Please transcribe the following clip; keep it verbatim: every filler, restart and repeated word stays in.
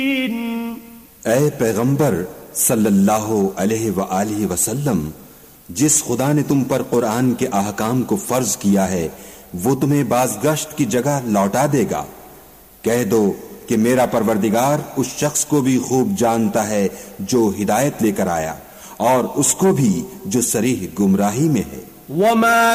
ऐ पैगंबर सल्लल्लाहु अलैहि व आलिहि वसल्लम, जिस खुदा ने तुम पर कुरान के अहकाम को फर्ज किया है वो तुम्हें बाज़गश्त की जगह लौटा देगा। कह दो कि मेरा परवरदिगार उस शख्स को भी खूब जानता है जो हिदायत लेकर आया और उसको भी जो सरीह गुमराही में है।